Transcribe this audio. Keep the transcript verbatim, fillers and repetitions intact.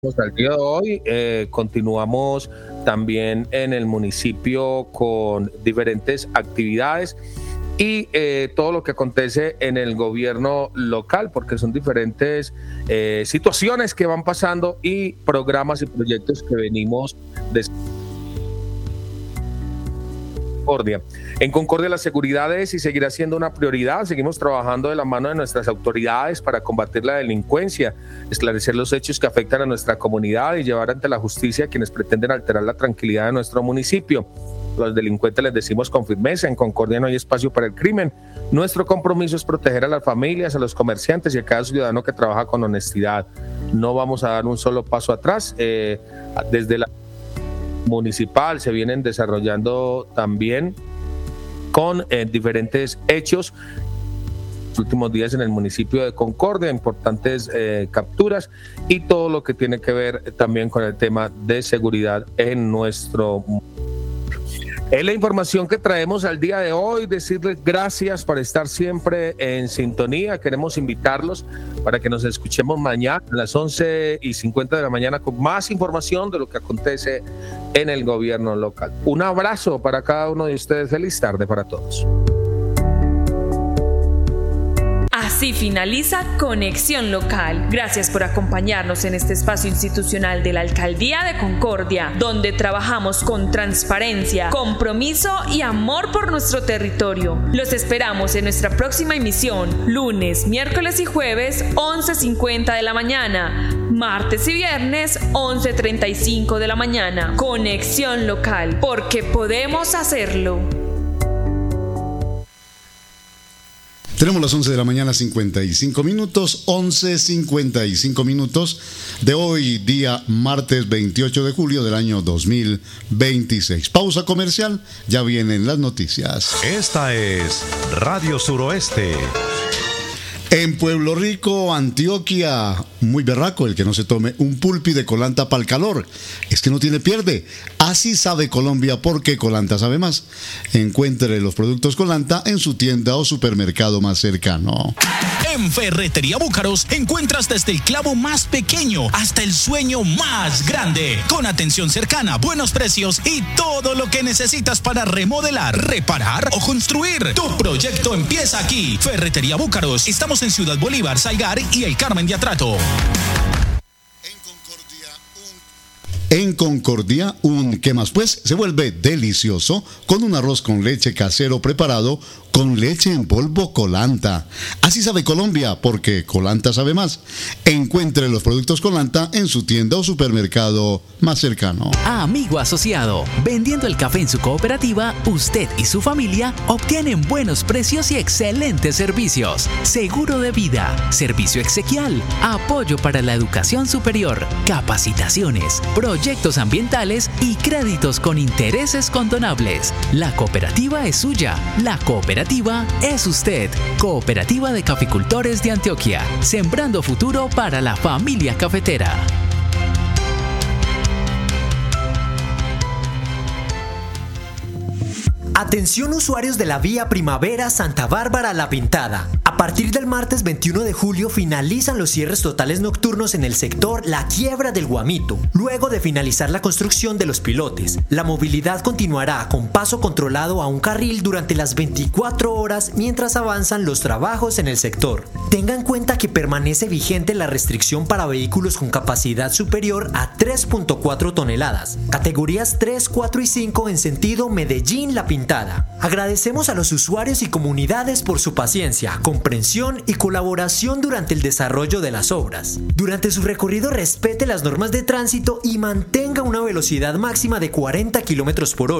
Al día de hoy eh, continuamos también en el municipio con diferentes actividades y eh, todo lo que acontece en el gobierno local, porque son diferentes eh, situaciones que van pasando y programas y proyectos que venimos desarrollando. Concordia. En Concordia la seguridad es y seguirá siendo una prioridad. Seguimos trabajando de la mano de nuestras autoridades para combatir la delincuencia, esclarecer los hechos que afectan a nuestra comunidad y llevar ante la justicia a quienes pretenden alterar la tranquilidad de nuestro municipio. Los delincuentes les decimos con firmeza: en Concordia no hay espacio para el crimen. Nuestro compromiso es proteger a las familias, a los comerciantes y a cada ciudadano que trabaja con honestidad. No vamos a dar un solo paso atrás. Eh, desde la municipal se vienen desarrollando también con eh, diferentes hechos los últimos días en el municipio de Concordia, importantes eh, capturas y todo lo que tiene que ver también con el tema de seguridad en nuestro municipio. Es la información que traemos al día de hoy. Decirles gracias por estar siempre en sintonía. Queremos invitarlos para que nos escuchemos mañana a las once y cincuenta de la mañana con más información de lo que acontece en el gobierno local. Un abrazo para cada uno de ustedes. Feliz tarde para todos. Así finaliza Conexión Local. Gracias por acompañarnos en este espacio institucional de la Alcaldía de Concordia, donde trabajamos con transparencia, compromiso y amor por nuestro territorio. Los esperamos en nuestra próxima emisión, lunes, miércoles y jueves, once y cincuenta de la mañana, martes y viernes, once y treinta y cinco de la mañana. Conexión Local, porque podemos hacerlo. Tenemos las once de la mañana, cincuenta y cinco minutos, once cincuenta y cinco minutos de hoy, día martes veintiocho de julio del año dos mil veintiséis. Pausa comercial, ya vienen las noticias. Esta es Radio Suroeste. En Pueblo Rico, Antioquia, muy berraco el que no se tome un pulpi de colanta para el calor. Es que no tiene pierde. Así sabe Colombia, porque Colanta sabe más. Encuentre los productos Colanta en su tienda o supermercado más cercano. En Ferretería Búcaros encuentras desde el clavo más pequeño hasta el sueño más grande. Con atención cercana, buenos precios y todo lo que necesitas para remodelar, reparar o construir. Tu proyecto empieza aquí. Ferretería Búcaros. Estamos en Ciudad Bolívar, Salgar y El Carmen de Atrato. En Concordia, un ¿qué más pues? Se vuelve delicioso con un arroz con leche casero preparado con leche en polvo Colanta. Así sabe Colombia, porque Colanta sabe más. Encuentre los productos Colanta en su tienda o supermercado más cercano. Amigo asociado, vendiendo el café en su cooperativa, usted y su familia obtienen buenos precios y excelentes servicios. Seguro de vida, servicio exequial, apoyo para la educación superior, capacitaciones, proyectos ambientales y créditos con intereses condonables. La cooperativa es suya. La cooperativa es usted. Cooperativa de Caficultores de Antioquia, sembrando futuro para la familia cafetera. Atención usuarios de la vía Primavera Santa Bárbara La Pintada. A partir del martes veintiuno de julio finalizan los cierres totales nocturnos en el sector La Quiebra del Guamito. Luego de finalizar la construcción de los pilotes, la movilidad continuará con paso controlado a un carril durante las veinticuatro horas mientras avanzan los trabajos en el sector. Tenga en cuenta que permanece vigente la restricción para vehículos con capacidad superior a tres punto cuatro toneladas, categorías tres, cuatro y cinco en sentido Medellín-La Pintada. Agradecemos a los usuarios y comunidades por su paciencia, comprensión y colaboración durante el desarrollo de las obras. Durante su recorrido respete las normas de tránsito y mantenga una velocidad máxima de cuarenta kilómetros por hora.